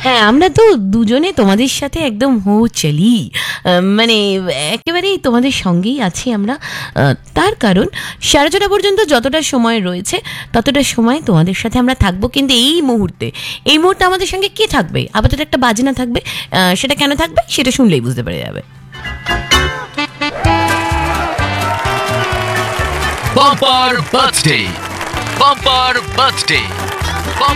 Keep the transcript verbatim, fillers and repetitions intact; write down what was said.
হ্যাঁ, আমরা তো দুজনে তোমাদের সাথে একদম হো চলি, আহ, মানে একেবারেই তোমাদের সঙ্গেই আছি আমরা। আহ, তার কারণ সাড়ে ছটা পর্যন্ত যতটা সময় রয়েছে ততটা সময় তোমাদের সাথে আমরা থাকবো। কিন্তু এই মুহূর্তে এই মুহূর্তে আমাদের সঙ্গে কে থাকবে? আপাতত একটা বাজনা থাকবে। আহ, সেটা কেন থাকবে সেটা শুনলেই বুঝতে পেরে যাবে। Bumper Birthday! Bumper Birthday! Bumper